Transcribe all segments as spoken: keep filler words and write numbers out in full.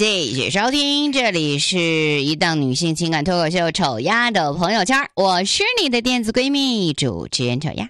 继续收听，这里是一档女性情感脱口秀《丑丫的朋友圈》，我是你的电子闺蜜主持人丑丫。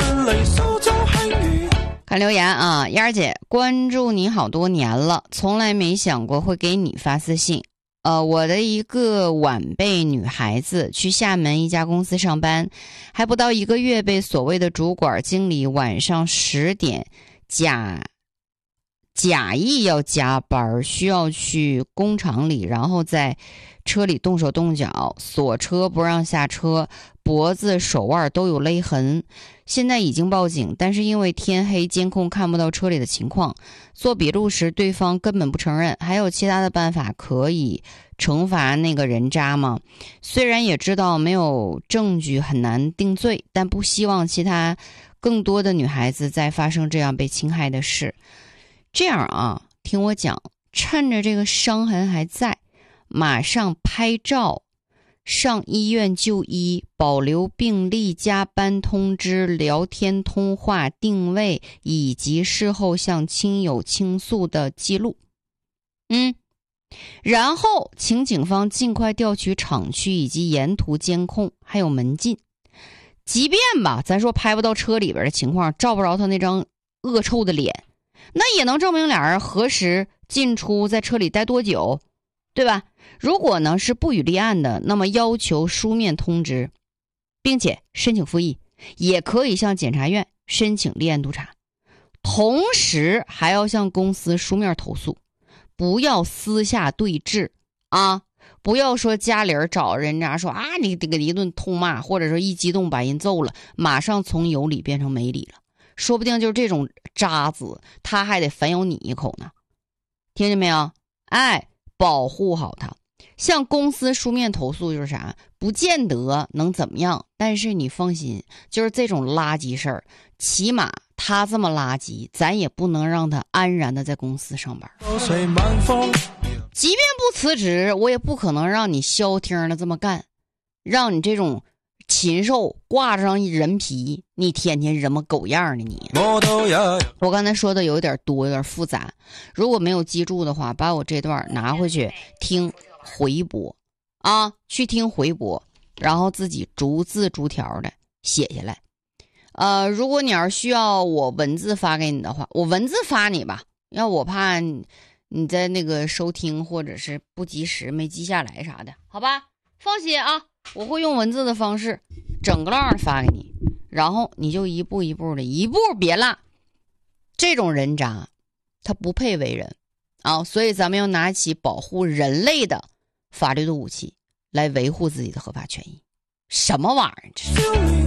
看留言啊，丫儿姐关注你好多年了，从来没想过会给你发私信。呃，我的一个晚辈女孩子去厦门一家公司上班，还不到一个月，被所谓的主管经理晚上十点假假意要加班，需要去工厂里，然后在车里动手动脚，锁车不让下车，脖子手腕都有勒痕。现在已经报警，但是因为天黑，监控看不到车里的情况，做笔录时对方根本不承认。还有其他的办法可以惩罚那个人渣吗？虽然也知道没有证据很难定罪，但不希望其他更多的女孩子再发生这样被侵害的事。这样啊，听我讲，趁着这个伤痕还在，马上拍照上医院就医，保留病历、加班通知、聊天通话、定位以及事后向亲友倾诉的记录。嗯，然后请警方尽快调取厂区以及沿途监控还有门禁。即便吧，咱说拍不到车里边的情况，照不着他那张恶臭的脸，那也能证明俩人何时进出，在车里待多久，对吧？如果呢是不予立案的，那么要求书面通知，并且申请复议，也可以向检察院申请立案督查，同时还要向公司书面投诉，不要私下对峙啊！不要说家里人找人家说啊，你这个一顿痛骂，或者说一激动把人揍了，马上从有理变成没理了，说不定就是这种渣子，他还得反咬你一口呢。听见没有？哎，保护好他。向公司书面投诉就是啥，不见得能怎么样，但是你放心，就是这种垃圾事儿，起码他这么垃圾，咱也不能让他安然的在公司上班。即便不辞职，我也不可能让你消停的这么干，让你这种禽兽挂上人皮，你天天人模狗样的你。我刚才说的有点多，有点复杂，如果没有记住的话，把我这段拿回去听回播啊，去听回播，然后自己逐字逐条的写下来。呃，如果你要是需要我文字发给你的话，我文字发你吧，要我怕你在那个收听或者是不及时没记下来啥的，好吧？放心啊，我会用文字的方式整个浪的发给你，然后你就一步一步的，一步别落。这种人渣他不配为人啊，所以咱们要拿起保护人类的法律的武器来维护自己的合法权益。什么玩意儿这是？